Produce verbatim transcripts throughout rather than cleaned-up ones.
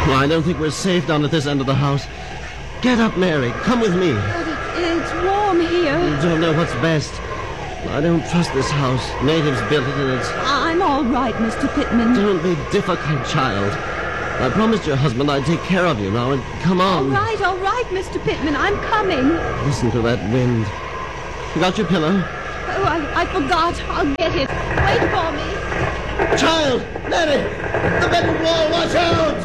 Well, I don't think we're safe down at this end of the house. Get up, Mary. Come with me. But it, it's warm here. You don't know what's best. I don't trust this house. Natives built it and it's... I'm all right, Mister Pittman. Don't be difficult, child. I promised your husband I'd take care of you now, and come on. All right, all right, Mister Pittman. I'm coming. Listen to that wind. You got your pillow? Oh, I, I forgot. I'll get it. Wait for me. Child! Mary! The bedroom wall! Watch out!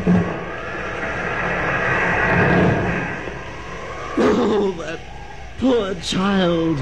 Oh, that poor child.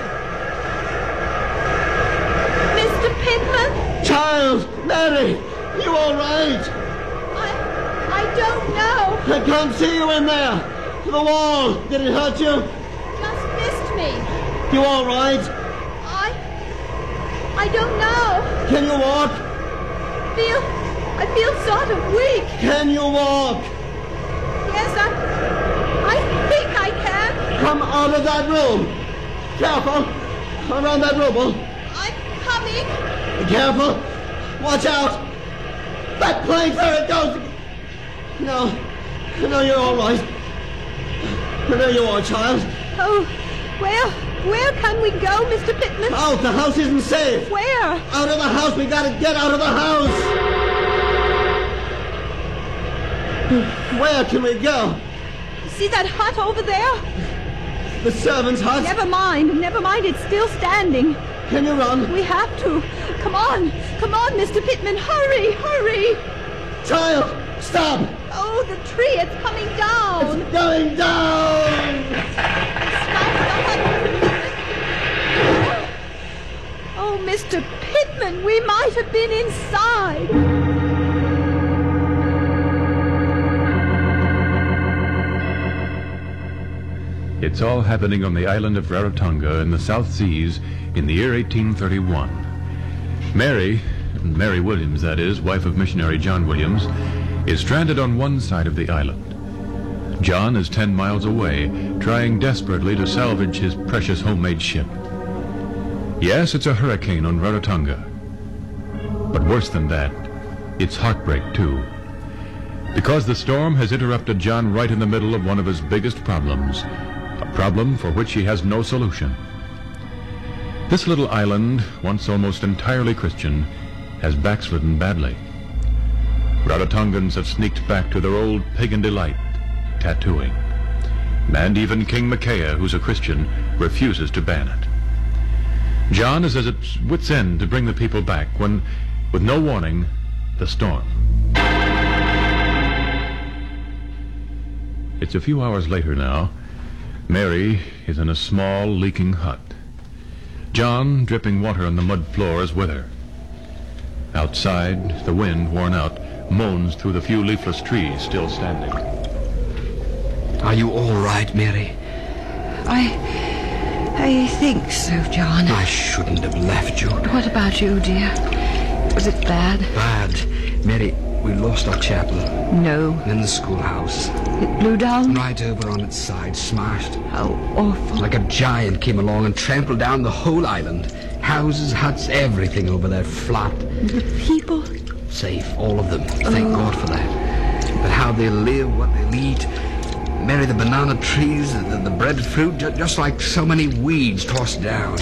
Mister Pittman? Child! Mary! You all right? I... I don't know. I can't see you in there. To the wall. Did it hurt you? Just missed me. You all right? I... I don't know. Can you walk? Feel... I feel sort of weak. Can you walk? Yes, I... I think I can. Come out of that room. Careful. Around that room. I'm coming. Be careful. Watch out. That plane, there it goes. No. No, you're all right. There you are, child. Oh, where... Where can we go, Mister Pittman? Out. The house isn't safe. Where? Out of the house. We gotta get out of the house. Where can we go? See that hut over there? The servant's hut? Never mind. Never mind. It's still standing. Can you run? We have to. Come on. Come on, Mister Pittman. Hurry. Hurry. Child, stop. Oh, the tree. It's coming down. It's going down. Oh, Mister Pittman, we might have been inside. It's all happening on the island of Rarotonga in the South Seas in the year eighteen thirty-one. Mary, Mary Williams, that is, wife of missionary John Williams, is stranded on one side of the island. John is ten miles away, trying desperately to salvage his precious homemade ship. Yes, it's a hurricane on Rarotonga. But worse than that, it's heartbreak, too. Because the storm has interrupted John right in the middle of one of his biggest problems, a problem for which he has no solution. This little island, once almost entirely Christian, has backslidden badly. Rarotongans have sneaked back to their old pagan delight, tattooing. And even King Makea, who's a Christian, refuses to ban it. John is at its wit's end to bring the people back when, with no warning, the storm. It's a few hours later now. Mary is in a small, leaking hut. John, dripping water on the mud floor, is with her. Outside, the wind, worn out, moans through the few leafless trees still standing. Are you all right, Mary? I... I think so, John. I shouldn't have left you. What about you, dear? Was it bad? Bad. Mary, we lost our chapel. No. And the schoolhouse. It blew down? Right over on its side, smashed. How awful. Like a giant came along and trampled down the whole island. Houses, huts, everything over there flat. The people? Safe, all of them. Thank oh. God for that. But how they live, what they'll eat... Mary, the banana trees, the, the breadfruit, ju- just like so many weeds tossed down.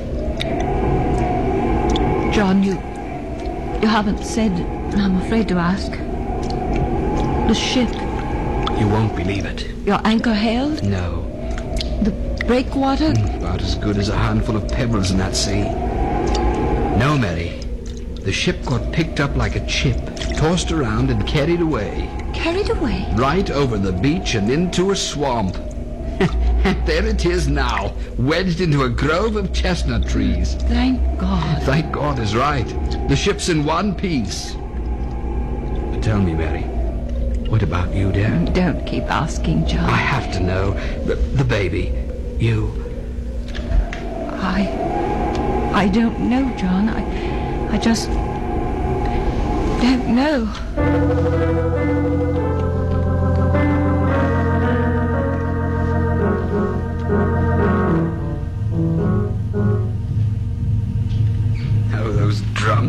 John, you... You haven't said, and I'm afraid to ask. The ship. You won't believe it. Your anchor held? No. The breakwater? Mm, about as good as a handful of pebbles in that sea. No, Mary. The ship got picked up like a chip, tossed around and carried away. Carried away? Right over the beach and into a swamp. And there it is now, wedged into a grove of chestnut trees. Thank God. Thank God is right. The ship's in one piece. But tell me, Mary, what about you, dear? Don't keep asking, John. I have to know. The, the baby. You. I... I don't know, John. I... I just... don't know.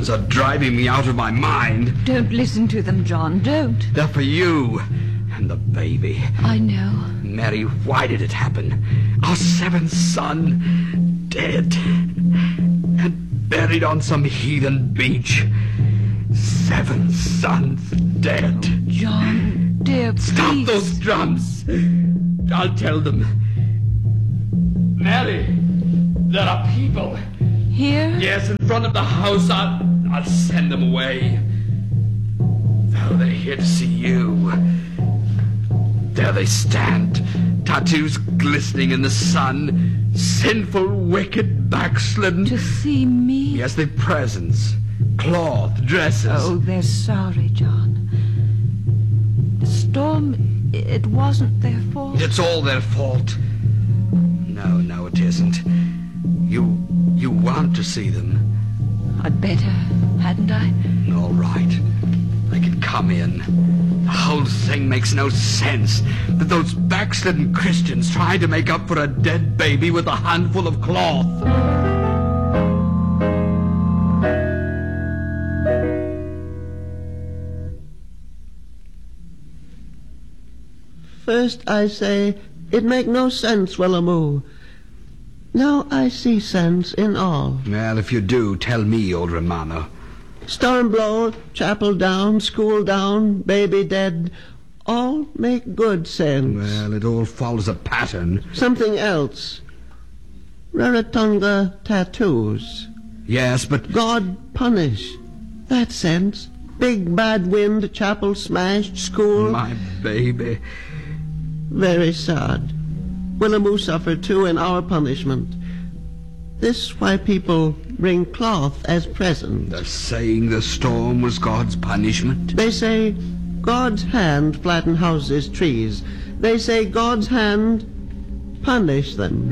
demons are driving me out of my mind. Don't listen to them, John. Don't. They're for you and the baby. I know. Mary, why did it happen? Our seventh son, dead. And buried on some heathen beach. Seven sons dead. John, dear, please. Stop those drums. I'll tell them. Mary, there are people. Here? Yes, in front of the house. I'll, I'll send them away. Though they're here to see you. There they stand, tattoos glistening in the sun, sinful, wicked, backslidden. To see me? Yes, they've presents, cloth, dresses. Oh, they're sorry, John. The storm, it wasn't their fault. It's all their fault. No, no, it isn't. You, you want to see them. I'd better, hadn't I? All right. They can come in. The whole thing makes no sense. That those backslidden Christians trying to make up for a dead baby with a handful of cloth. First I say, it make no sense, Williamoo. Now I see sense in all. Well, if you do, tell me, old Romano. Storm blow, chapel down, school down, baby dead, all make good sense. Well, it all follows a pattern. Something else. Rarotonga tattoos. Yes, but... God punish. That sense. Big bad wind, chapel smashed, school. My baby. Very sad. Williamoo suffered too in our punishment. This why people bring cloth as present. They're saying the storm was God's punishment? They say God's hand flatten houses, trees. They say God's hand punish them.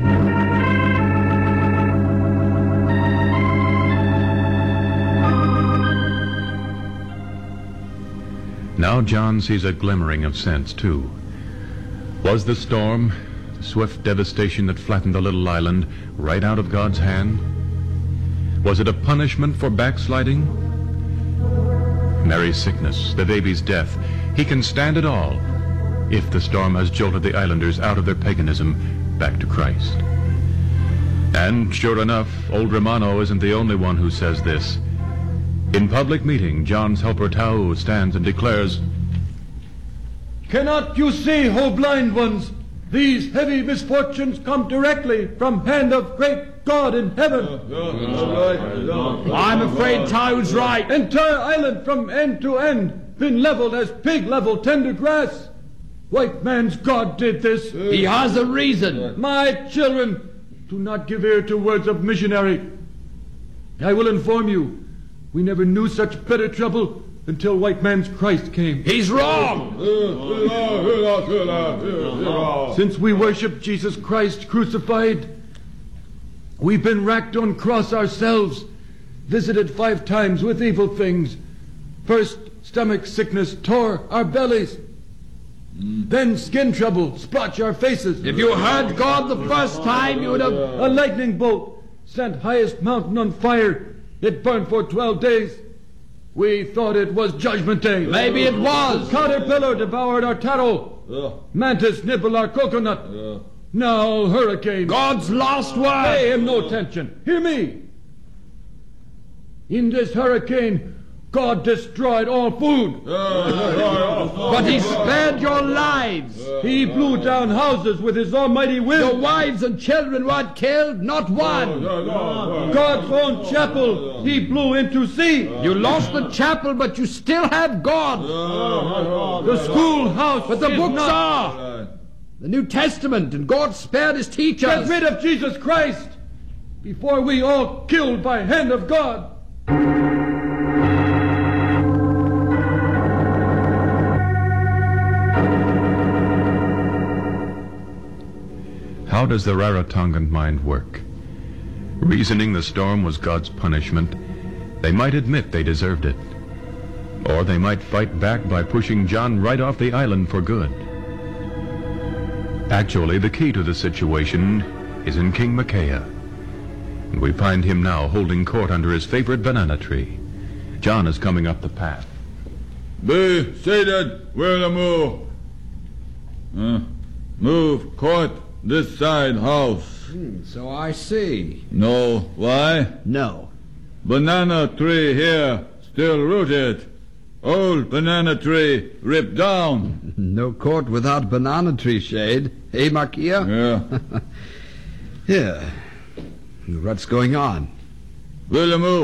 Now John sees a glimmering of sense, too. Was the storm, the swift devastation that flattened the little island, right out of God's hand? Was it a punishment for backsliding? Mary's sickness, the baby's death, he can stand it all if the storm has jolted the islanders out of their paganism back to Christ. And sure enough, old Romano isn't the only one who says this. In public meeting, John's helper Tau stands and declares, "Cannot you see, O blind ones, these heavy misfortunes come directly from hand of great God in heaven?" I'm afraid Tau's right. Entire island from end to end been leveled as pig level tender grass. White man's God did this. He has a reason. My children, do not give ear to words of missionary. I will inform you, we never knew such bitter trouble until white man's Christ came. He's wrong. Since we worship Jesus Christ crucified, we've been racked on cross ourselves, visited five times with evil things. First, stomach sickness tore our bellies. Then skin trouble splotched our faces. If you heard God the first time, you would have... A lightning bolt sent highest mountain on fire. It burned for twelve days. We thought it was Judgment Day. Maybe it was. Caterpillar devoured our taro. Mantis nibbled our coconut. Now hurricane. God's lost word. Pay him no attention. Hear me. In this hurricane, God destroyed all food. But he spared your lives. He blew down houses with his almighty will. Your wives and children weren't killed, not one. God's own chapel he blew into sea. You lost the chapel, but you still have God. The schoolhouse, but the is books not. are. The New Testament, and God spared his teachers. Get rid of Jesus Christ before we all killed by hand of God. How does the Rarotongan mind work? Reasoning the storm was God's punishment, they might admit they deserved it. Or they might fight back by pushing John right off the island for good. Actually, the key to the situation is in King Micaiah. And we find him now holding court under his favorite banana tree. John is coming up the path. Be seated, William. Uh, move court this side house. Hmm, so I see. No, why? No. Banana tree here, still rooted. Old banana tree ripped down. No court without banana tree shade. Eh, Makia? Yeah. Yeah. What's going on? William,